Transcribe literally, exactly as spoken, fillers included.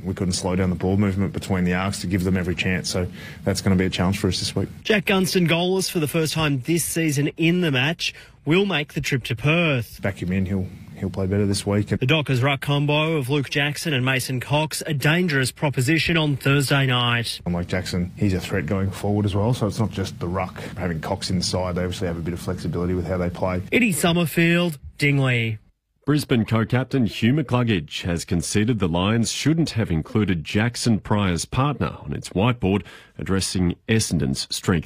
we couldn't slow down the ball movement between the arcs to give them every chance. So that's going to be a challenge for us this week. Jack Gunston, goalless for the first time this season in the match, will make the trip to Perth. Back him in, he'll he'll play better this week. The Dockers ruck combo of Luke Jackson and Mason Cox, a dangerous proposition on Thursday night. Unlike Jackson, he's a threat going forward as well, so it's not just the ruck. Having Cox inside, they obviously have a bit of flexibility with how they play. Eddie Summerfield, Dingley. Brisbane co-captain Hugh McCluggage has conceded the Lions shouldn't have included Jackson Pryor's partner on its whiteboard addressing Essendon's strength